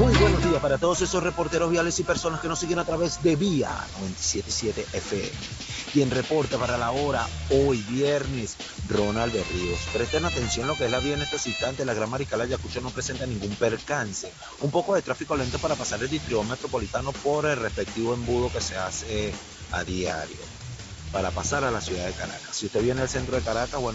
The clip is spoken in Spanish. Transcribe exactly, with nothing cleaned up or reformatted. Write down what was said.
Muy buenos días para todos esos reporteros viales y personas que nos siguen a través de Vía noventa y siete punto siete F M. Quien reporta para la hora hoy, viernes, Ronald Berríos. Presten atención lo que es la vía en estos instantes. La Gran Mariscal Ayacucho no presenta ningún percance. Un poco de tráfico lento para pasar el distrito metropolitano por el respectivo embudo que se hace a diario para pasar a la ciudad de Caracas. Si usted viene al centro de Caracas, bueno,